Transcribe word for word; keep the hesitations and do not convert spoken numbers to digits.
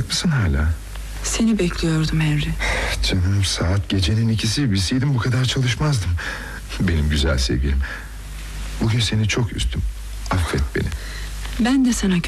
Orada mısın hala? Seni bekliyordum Henry. Canım, saat gecenin ikisi. Bilseydim bu kadar çalışmazdım. Benim güzel sevgilim, bugün seni çok üzdüm. Affet beni. Ben de sana